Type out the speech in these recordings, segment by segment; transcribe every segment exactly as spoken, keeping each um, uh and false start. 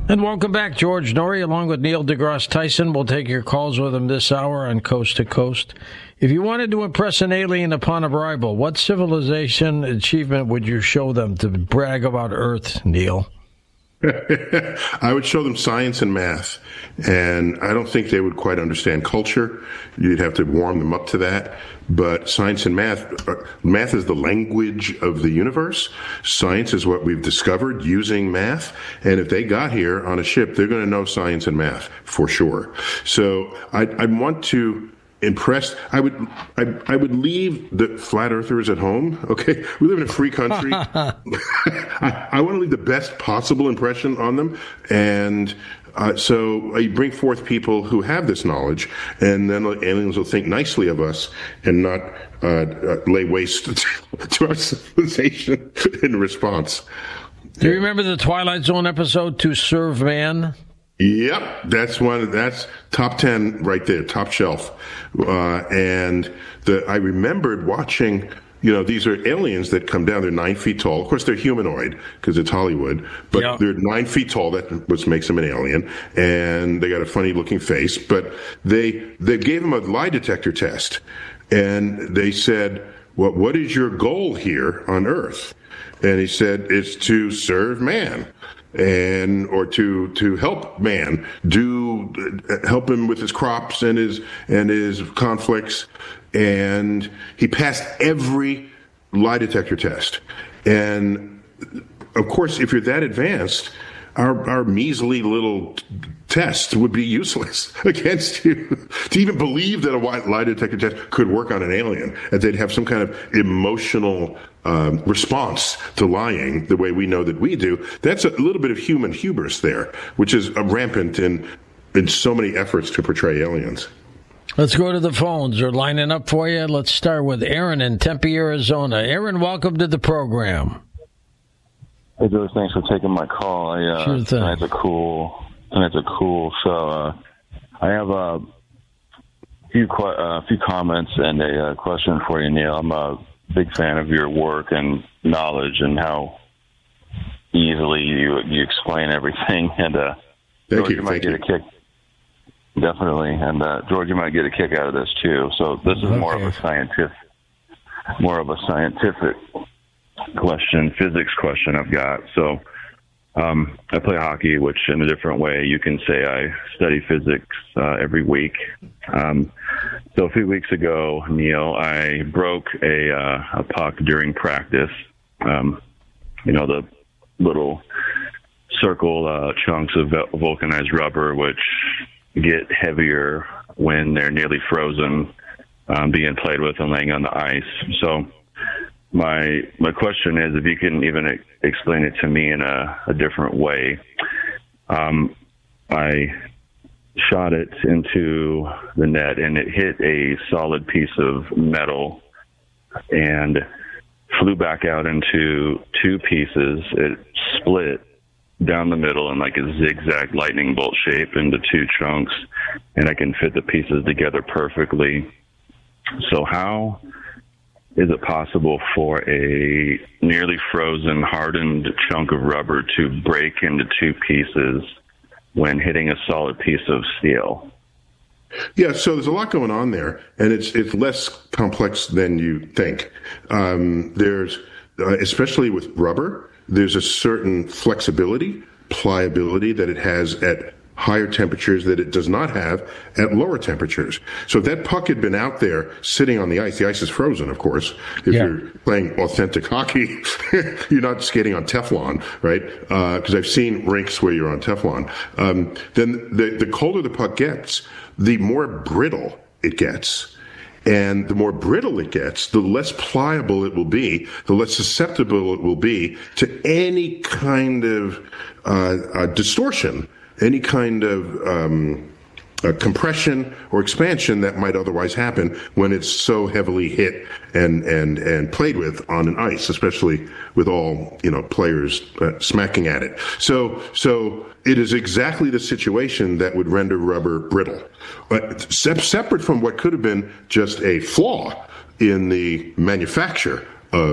And welcome back, George Noory, along with Neil deGrasse Tyson. We'll take your calls with him this hour on Coast to Coast. If you wanted to impress an alien upon arrival, what civilization achievement would you show them to brag about Earth, Neil? I would show them science and math, and I don't think they would quite understand culture. You'd have to warm them up to that. But science and math, uh, math is the language of the universe. Science is what we've discovered using math. And if they got here on a ship, they're going to know science and math for sure. So I, I want to impress. I would, I, I would leave the flat earthers at home. Okay, we live in a free country. I, I want to leave the best possible impression on them, and uh, so I bring forth people who have this knowledge, and then aliens will think nicely of us and not uh, uh, lay waste to our civilization in response. Do you remember the Twilight Zone episode "To Serve Man"? Yep, that's one. That's top ten right there, top shelf. Uh, and the I remembered watching. You know, these are aliens that come down. They're nine feet tall. Of course, they're humanoid because it's Hollywood, but yep. They're nine feet tall. That which makes them an alien, and they got a funny-looking face. But they they gave him a lie detector test, and they said, "Well, what is your goal here on Earth?" And he said, "It's to serve man." And or to to help man do help him with his crops and his and his conflicts, and he passed every lie detector test. And of course, if you're that advanced, our our measly little test would be useless against you. To even believe that a lie detector test could work on an alien, and they'd have some kind of emotional um, response to lying the way we know that we do. That's a little bit of human hubris there, which is uh, rampant in in so many efforts to portray aliens. Let's go to the phones. They're lining up for you. Let's start with Aaron in Tempe, Arizona. Aaron, welcome to the program. Hey, George, thanks for taking my call. I, uh, sure thing. Tonight's a cool, tonight's a cool show. Uh, I have a few qu- uh, few comments and a uh, question for you, Neil. I'm a big fan of your work and knowledge and how easily you you explain everything. And uh, Thank George, you. you might Thank get you. a kick. Definitely. And uh, George, you might get a kick out of this, too. So this is okay. more of a scientific, more of a scientific question, physics question I've got. So um, I play hockey, which in a different way you can say I study physics uh, every week. Um, so a few weeks ago, Neil, I broke a, uh, a puck during practice. Um, you know, the little circle uh, chunks of vulcanized rubber, which get heavier when they're nearly frozen, um, being played with and laying on the ice. So my my question is, if you can even e- explain it to me in a, a different way. Um, I shot it into the net, and it hit a solid piece of metal and flew back out into two pieces. It split down the middle in like a zigzag lightning bolt shape into two chunks, and I can fit the pieces together perfectly. So how is it possible for a nearly frozen, hardened chunk of rubber to break into two pieces when hitting a solid piece of steel? Yeah, so there's a lot going on there, and it's it's less complex than you think. Um, there's, uh, especially with rubber, there's a certain flexibility, pliability that it has at higher temperatures that it does not have at lower temperatures. So if that puck had been out there sitting on the ice, the ice is frozen, of course. If yeah. you're playing authentic hockey, you're not skating on Teflon, right? Because uh, I've seen rinks where you're on Teflon. Um, then the, the colder the puck gets, the more brittle it gets. And the more brittle it gets, the less pliable it will be, the less susceptible it will be to any kind of uh, uh, distortion, any kind of um, uh, compression or expansion that might otherwise happen when it's so heavily hit and and and played with on an ice, especially with all you know players uh, smacking at it. So so it is exactly the situation that would render rubber brittle, but se- separate from what could have been just a flaw in the manufacture of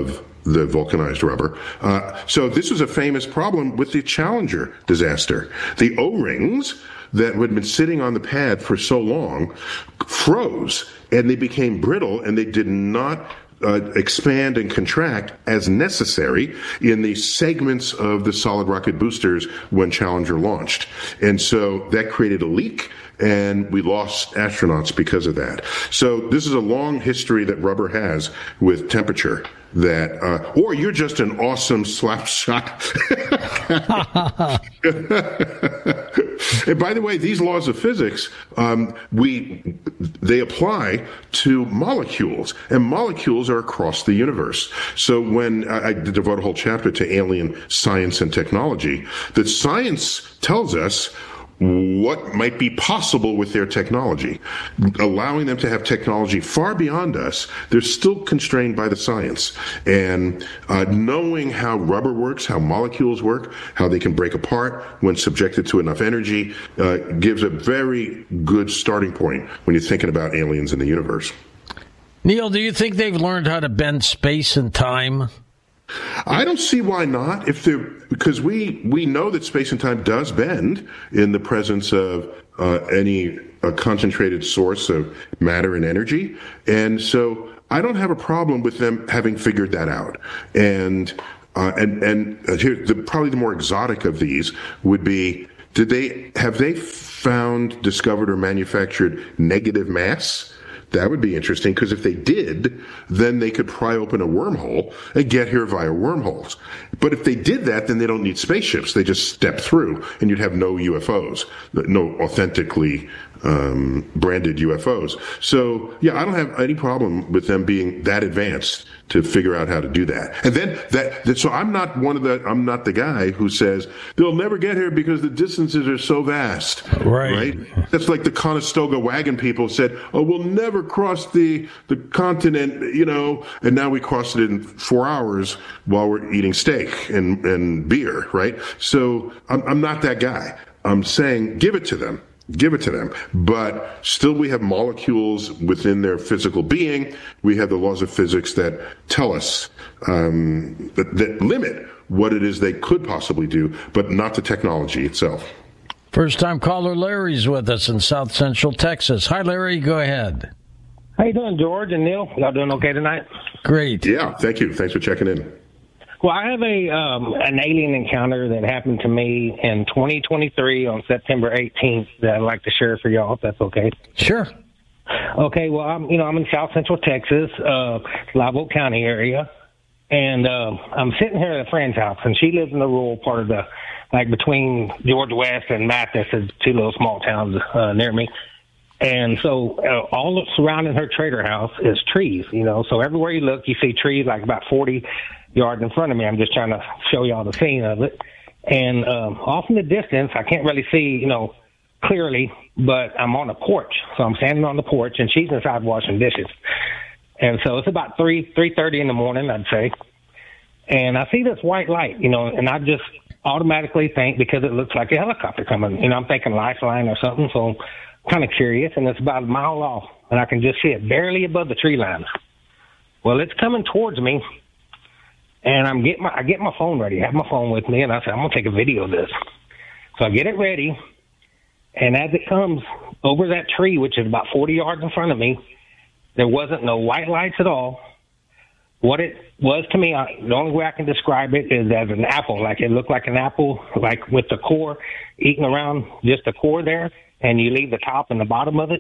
the vulcanized rubber. Uh, so this was a famous problem with the Challenger disaster. The O-rings that had been sitting on the pad for so long froze, and they became brittle, and they did not Uh, expand and contract as necessary in the segments of the solid rocket boosters when Challenger launched. And so that created a leak, and we lost astronauts because of that. So this is a long history that rubber has with temperature that, uh, or you're just an awesome slap shot. And by the way, these laws of physics, um, we they apply to molecules, and molecules are across the universe. So when I, I devote a whole chapter to alien science and technology, that science tells us what might be possible with their technology, allowing them to have technology far beyond us. They're still constrained by the science. And uh, knowing how rubber works, how molecules work, how they can break apart when subjected to enough energy, uh, gives a very good starting point when you're thinking about aliens in the universe. Neil, do you think they've learned how to bend space and time? I don't see why not. If they're because we we know that space and time does bend in the presence of uh, any uh, concentrated source of matter and energy, and so I don't have a problem with them having figured that out. And uh, and and here, the, probably the more exotic of these would be: did they have they found, discovered, or manufactured negative mass? That would be interesting, because if they did, then they could pry open a wormhole and get here via wormholes. But if they did that, then they don't need spaceships. They just step through, and you'd have no U F Os, no authentically um, branded U F Os. So, yeah, I don't have any problem with them being that advanced to figure out how to do that. And then that, that so I'm not one of the, I'm not the guy who says they'll never get here because the distances are so vast. Right. Right? That's like the Conestoga wagon people said, oh, we'll never cross the, the continent, you know, and now we crossed it in four hours while we're eating steak and, and beer, right? So I'm, I'm not that guy. I'm saying give it to them. Give it to them. But still we have molecules within their physical being. We have the laws of physics that tell us, um, that, that limit what it is they could possibly do, but not the technology itself. First-time caller Larry's with us in South Central Texas. Hi, Larry. Go ahead. How you doing, George and Neil? Y'all doing okay tonight? Great. Yeah, thank you. Thanks for checking in. Well, I have a um, an alien encounter that happened to me in twenty twenty-three on September eighteenth that I'd like to share for y'all, if that's okay. Sure. Okay. Well, I'm you know I'm in South Central Texas, uh, Live Oak County area, and uh, I'm sitting here at a friend's house, and she lives in the rural part of the like between Georgia West and Mathis, is two little small towns uh, near me. And so uh, all that's surrounding her trailer house is trees, you know. So everywhere you look, you see trees like about forty yards in front of me. I'm just trying to show y'all the scene of it. And um, off in the distance, I can't really see, you know, clearly, but I'm on a porch. So I'm standing on the porch, and she's inside washing dishes. And so it's about three, three thirty in the morning, I'd say. And I see this white light, you know, and I just automatically think, because it looks like a helicopter coming, you know, I'm thinking lifeline or something. So I'm kind of curious, and it's about a mile off, and I can just see it barely above the tree line. Well, it's coming towards me. And I'm getting my, I get my phone ready. I have my phone with me, and I said, I'm going to take a video of this. So I get it ready, and as it comes over that tree, which is about forty yards in front of me, there wasn't no white lights at all. What it was to me, I, the only way I can describe it is as an apple. Like it looked like an apple, like with the core eating around just the core there, and you leave the top and the bottom of it.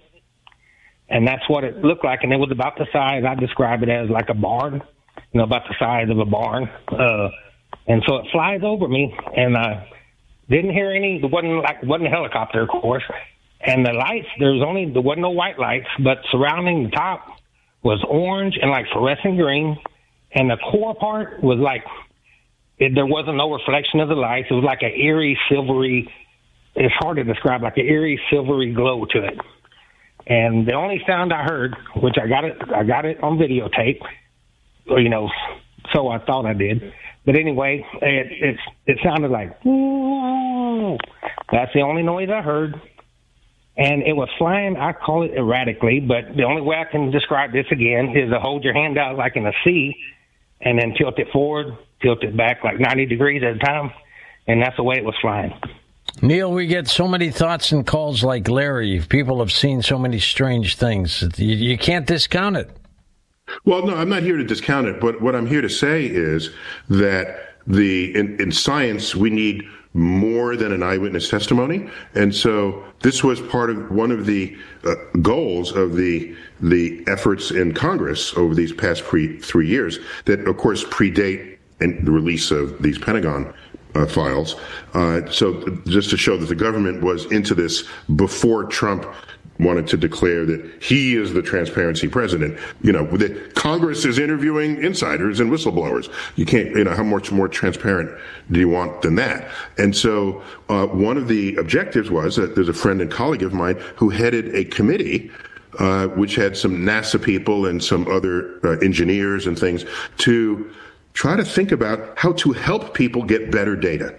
And that's what it looked like, and it was about the size, I describe it as like a barn. You know, about the size of a barn. Uh, and so it flies over me, and I didn't hear any, it wasn't like, it wasn't a helicopter, of course. And the lights, there was only, there wasn't no white lights, but surrounding the top was orange and like fluorescent green. And the core part was like, it, there wasn't no reflection of the lights. It was like an eerie, silvery, it's hard to describe, like an eerie, silvery glow to it. And the only sound I heard, which I got it, I got it on videotape, or, you know, so I thought I did. But anyway, it it, it sounded like, ooh. That's the only noise I heard. And it was flying, I call it erratically, but the only way I can describe this again is to hold your hand out like in a C and then tilt it forward, tilt it back like ninety degrees at a time, and that's the way it was flying. Neil, we get so many thoughts and calls like Larry. People have seen so many strange things. You, you can't discount it. Well, no, I'm not here to discount it, but what I'm here to say is that the in, in science, we need more than an eyewitness testimony. And so this was part of one of the uh, goals of the the efforts in Congress over these past pre, three years that, of course, predate and the release of these Pentagon uh, files. Uh, so just to show that the government was into this before Trump wanted to declare that he is the transparency president. You know, that Congress is interviewing insiders and whistleblowers. You can't, you know, how much more transparent do you want than that? And so uh, one of the objectives was that there's a friend and colleague of mine who headed a committee uh, which had some NASA people and some other uh, engineers and things to try to think about how to help people get better data.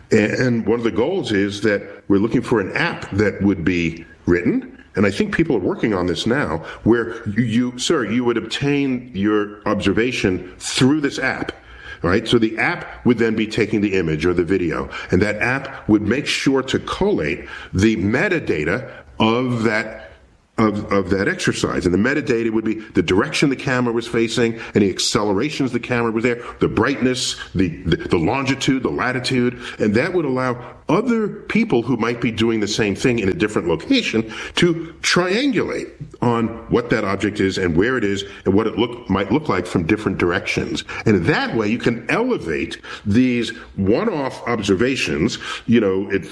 And one of the goals is that we're looking for an app that would be written, and I think people are working on this now, where you, you, sir, you would obtain your observation through this app, right? So the app would then be taking the image or the video, and that app would make sure to collate the metadata of that Of, of that exercise. And the metadata would be the direction the camera was facing, any accelerations the camera was there, the brightness, the, the, the longitude, the latitude, and that would allow other people who might be doing the same thing in a different location to triangulate on what that object is and where it is and what it look might look like from different directions. And that way you can elevate these one-off observations, you know, at,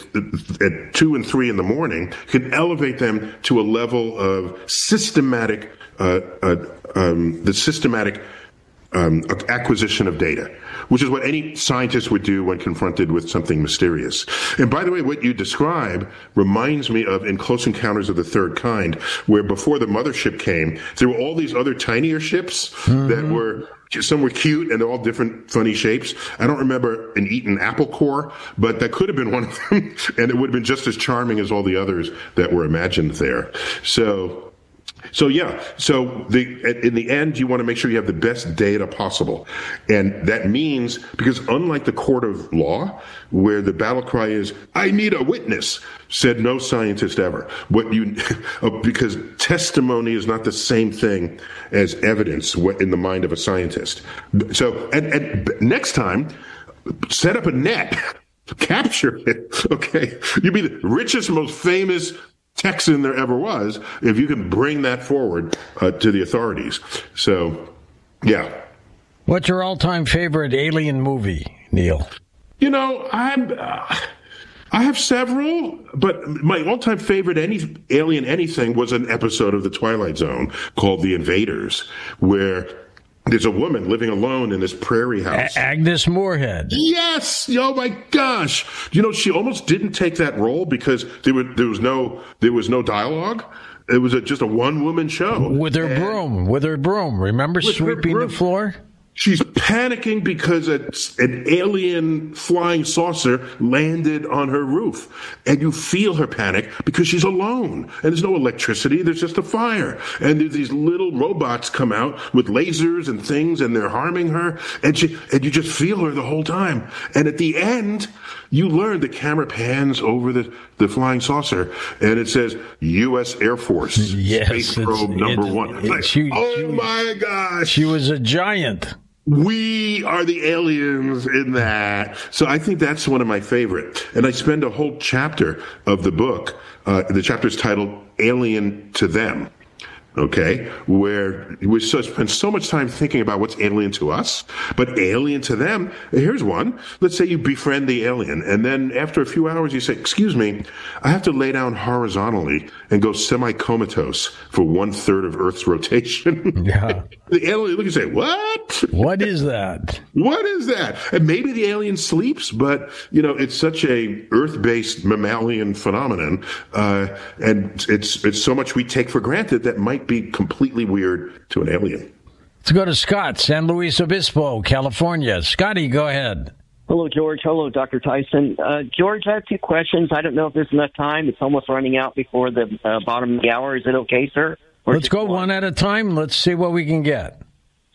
at two and three in the morning, you can elevate them to a level of systematic, uh, uh, um, the systematic um, acquisition of data, which is what any scientist would do when confronted with something mysterious. And by the way, what you describe reminds me of in Close Encounters of the Third Kind, where before the mothership came, there were all these other tinier ships mm-hmm. that were, some were cute and they're all different funny shapes. I don't remember an Eaton apple core, but that could have been one of them, and it would have been just as charming as all the others that were imagined there. So, so yeah, so the, in the end, you want to make sure you have the best data possible. And that means, because unlike the court of law, where the battle cry is, I need a witness, said no scientist ever. What you, because testimony is not the same thing as evidence in the mind of a scientist. So, and, and next time, set up a net, capture it, okay? You'd be the richest, most famous Texan there ever was if you can bring that forward uh, to the authorities. So, yeah. What's your all-time favorite alien movie, Neil? You know, I'm... Uh, I have several, but my all-time favorite any alien anything was an episode of The Twilight Zone called The Invaders, where there's a woman living alone in this prairie house. A- Agnes Moorehead. Yes. Oh my gosh. You know, she almost didn't take that role because there was there was no there was no dialogue. It was a, just a one-woman show with her and broom. With her broom. Remember sweeping the floor? She's panicking because a, an alien flying saucer landed on her roof. And you feel her panic because she's alone. And there's no electricity. There's just a fire. And there's these little robots come out with lasers and things, and they're harming her. And she, and you just feel her the whole time. And at the end, you learn the camera pans over the, the flying saucer, and it says U S Air Force yes, Space Probe number it, one. It, like, she, oh she, my gosh. She was a giant. We are the aliens in that. So I think that's one of my favorite. And I spend a whole chapter of the book. Uh, the chapter is titled Alien to Them. Okay, where we so spend so much time thinking about what's alien to us, but alien to them. Here's one. Let's say you befriend the alien, and then after a few hours you say, excuse me, I have to lay down horizontally and go semi-comatose for one-third of Earth's rotation. Yeah. The alien look and say, what? What is that? What is that? And maybe the alien sleeps, but, you know, it's such a Earth-based mammalian phenomenon, uh, and it's it's so much we take for granted that might be completely weird to an alien. Let's go to Scott, San Luis Obispo, California. Scotty, go ahead. Hello, George. Hello, Doctor Tyson. Uh, George, I have two questions. I don't know if there's enough time. It's almost running out before the uh, bottom of the hour. Is it okay, sir? Or Let's go one at a time. Let's see what we can get.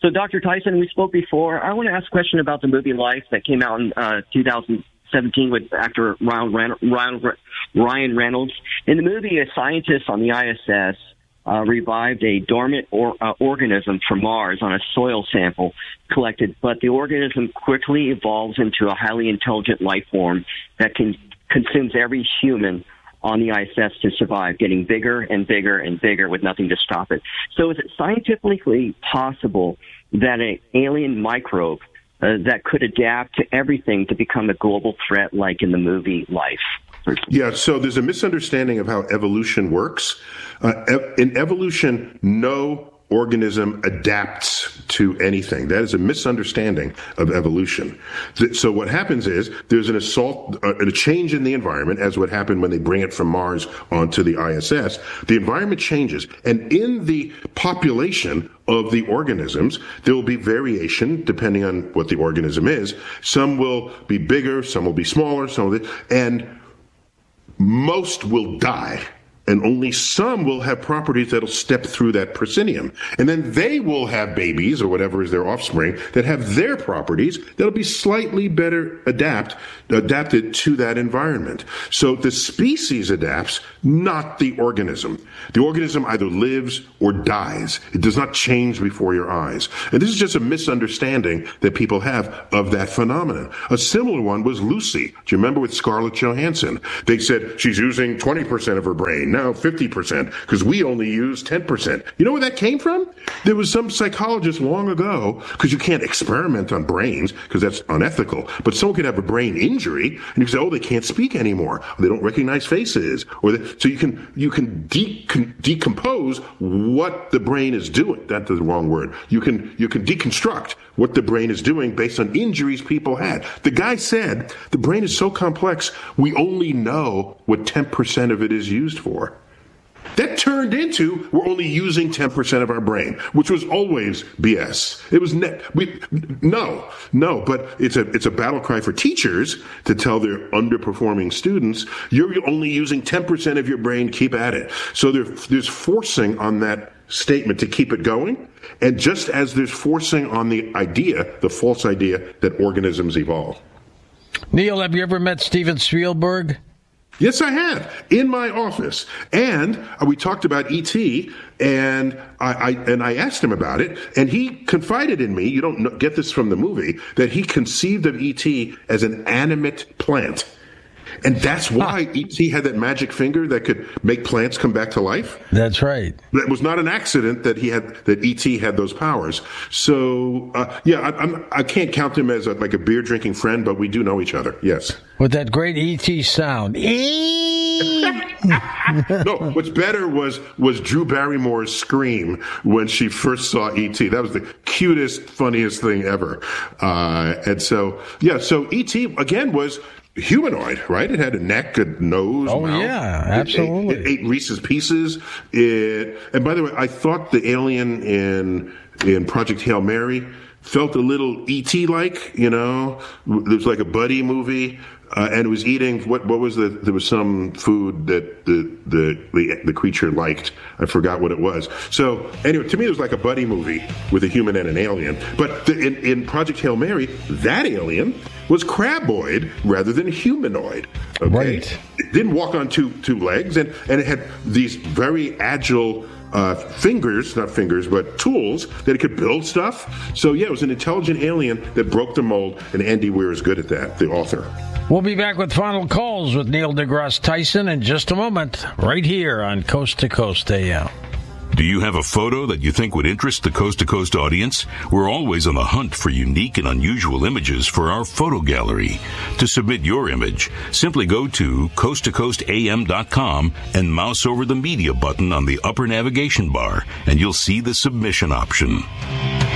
So, Doctor Tyson, we spoke before. I want to ask a question about the movie Life that came out in uh, two thousand seventeen with actor Ryan, Ryan, Ryan Reynolds. In the movie, a scientist on the I S S uh, revived a dormant or, uh, organism from Mars on a soil sample collected, but the organism quickly evolves into a highly intelligent life form that can consumes every human on the I S S to survive, getting bigger and bigger and bigger with nothing to stop it. So is it scientifically possible that an alien microbe uh, that could adapt to everything to become a global threat like in the movie Life? Yeah, so there's a misunderstanding of how evolution works. Uh, ev- in evolution, no organism adapts to anything. That is a misunderstanding of evolution. So what happens is there's an assault, uh, a change in the environment, as what happened when they bring it from Mars onto the I S S. The environment changes, and in the population of the organisms, there will be variation depending on what the organism is. Some will be bigger, some will be smaller, some will be, and most will die. And only some will have properties that'll step through that proscenium. And then they will have babies, or whatever is their offspring, that have their properties that'll be slightly better adapt, adapted to that environment. So the species adapts, not the organism. The organism either lives or dies. It does not change before your eyes. And this is just a misunderstanding that people have of that phenomenon. A similar one was Lucy. Do you remember with Scarlett Johansson? They said she's using twenty percent of her brain. Now fifty percent, because we only use ten percent. You know where that came from? There was some psychologist long ago, because you can't experiment on brains, because that's unethical, but someone could have a brain injury, and you can say, oh, they can't speak anymore, or they don't recognize faces, or they, so you can you can de- con- decompose what the brain is doing. That's the wrong word. You can you can deconstruct what the brain is doing based on injuries people had. The guy said the brain is so complex, we only know what ten percent of it is used for. That turned into we're only using ten percent of our brain, which was always B S. It was ne- we, no, no, but it's a it's a battle cry for teachers to tell their underperforming students, you're only using ten percent of your brain, keep at it. So there, there's forcing on that statement to keep it going, and just as there's forcing on the idea, the false idea that organisms evolve. Neil, have you ever met Steven Spielberg? Yes, I have, in my office. And uh, we talked about E T, and I, I and I asked him about it, and he confided in me, you don't know, get this from the movie, that he conceived of E T as an animate plant. And that's why huh. E T had that magic finger that could make plants come back to life. That's right. That was not an accident that he had, that E T had those powers. So, uh, yeah, I, I'm, I can't count him as a, like a beer drinking friend, but we do know each other. Yes. With that great E T sound. No, what's better was was Drew Barrymore's scream when she first saw E T. That was the cutest, funniest thing ever. Uh, and so, yeah, so E T again was humanoid, right? It had a neck, a nose, oh mouth. Yeah, absolutely. It ate, it ate Reese's Pieces. It, and by the way, I thought the alien in in Project Hail Mary felt a little E T like, you know. It was like a buddy movie. Uh, and it was eating what? What was the? There was some food that the, the the the creature liked. I forgot what it was. So anyway, to me, it was like a buddy movie with a human and an alien. But the, in in Project Hail Mary, that alien was craboid rather than humanoid. Okay? Right. It didn't walk on two two legs, and and it had these very agile uh, fingers, not fingers, but tools that it could build stuff. So yeah, it was an intelligent alien that broke the mold, and Andy Weir is good at that, the author. We'll be back with Final Calls with Neil deGrasse Tyson in just a moment, right here on Coast to Coast A M. Do you have a photo that you think would interest the Coast to Coast audience? We're always on the hunt for unique and unusual images for our photo gallery. To submit your image, simply go to coast to coast a m dot com and mouse over the media button on the upper navigation bar, and you'll see the submission option.